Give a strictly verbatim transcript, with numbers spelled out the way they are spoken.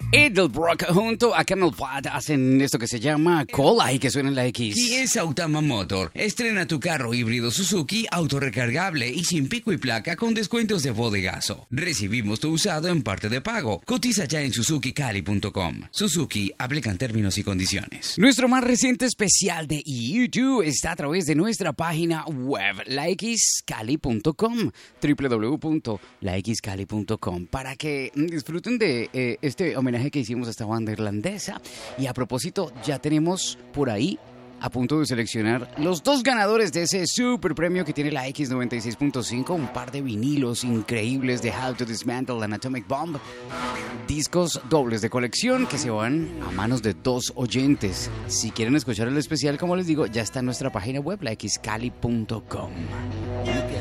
Edelbrock junto a Camel Fat hacen esto que se llama Cola y que suena en la X. Y es Autama Motor. Estrena tu carro híbrido Suzuki autorrecargable y sin pico y placa con descuentos de bodegazo. Recibimos tu usado en parte de pago. Cotiza ya en suzuki cali punto com. Suzuki, aplican términos y condiciones. Nuestro más reciente especial de YouTube está a través de nuestra página web, la x cali punto com, doble u doble u doble u punto la x cali punto com, para que disfruten de eh, este homenaje que hicimos a esta banda irlandesa. Y a propósito, ya tenemos por ahí a punto de seleccionar los dos ganadores de ese super premio que tiene la X noventa y seis punto cinco, un par de vinilos increíbles de How to Dismantle an Atomic Bomb, discos dobles de colección que se van a manos de dos oyentes. Si quieren escuchar el especial, como les digo, ya está en nuestra página web, la x cali punto com.